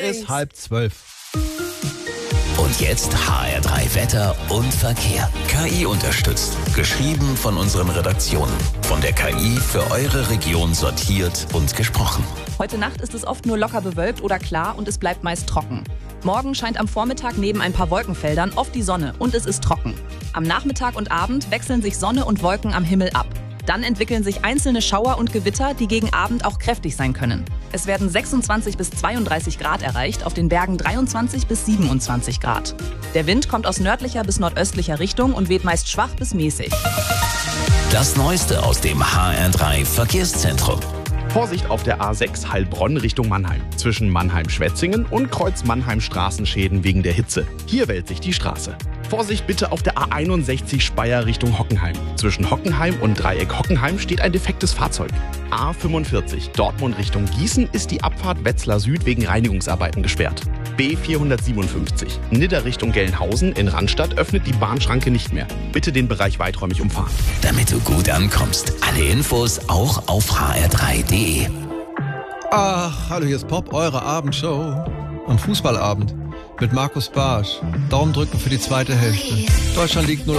ist 11:30. Und jetzt HR3 Wetter und Verkehr. KI unterstützt. Geschrieben von unseren Redaktionen. Von der KI für eure Region sortiert und gesprochen. Heute Nacht ist es oft nur locker bewölkt oder klar und es bleibt meist trocken. Morgen scheint am Vormittag neben ein paar Wolkenfeldern oft die Sonne und es ist trocken. Am Nachmittag und Abend wechseln sich Sonne und Wolken am Himmel ab. Dann entwickeln sich einzelne Schauer und Gewitter, die gegen Abend auch kräftig sein können. Es werden 26 bis 32 Grad erreicht, auf den Bergen 23 bis 27 Grad. Der Wind kommt aus nördlicher bis nordöstlicher Richtung und weht meist schwach bis mäßig. Das Neueste aus dem HR3 Verkehrszentrum. Vorsicht auf der A6 Heilbronn Richtung Mannheim. Zwischen Mannheim-Schwetzingen und Kreuz Mannheim Straßenschäden wegen der Hitze. Hier wälzt sich die Straße. Vorsicht bitte auf der A61 Speyer Richtung Hockenheim. Zwischen Hockenheim und Dreieck Hockenheim steht ein defektes Fahrzeug. A45 Dortmund Richtung Gießen ist die Abfahrt Wetzlar Süd wegen Reinigungsarbeiten gesperrt. B457 Nidda Richtung Gelnhausen in Randstadt öffnet die Bahnschranke nicht mehr. Bitte den Bereich weiträumig umfahren. Damit du gut ankommst. Alle Infos auch auf hr3.de. Ach, hallo, hier ist Pop, eure Abendshow. Am Fußballabend mit Markus Barsch. Daumen drücken für die zweite Hälfte. Deutschland liegt 0